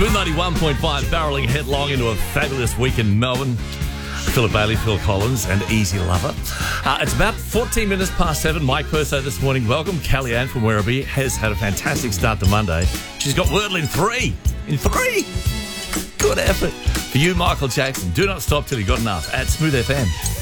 Smooth 91.5 barreling headlong into a fabulous week in Melbourne. Philip Bailey, Phil Collins and Easy Lover. It's about 14 minutes past 7. Mike Perso this morning. Welcome. Kellyanne from Werribee has had a fantastic start to Monday. She's got Wordle in 3. In 3! Good effort. For you, Michael Jackson, do not stop till you got enough at Smooth FM.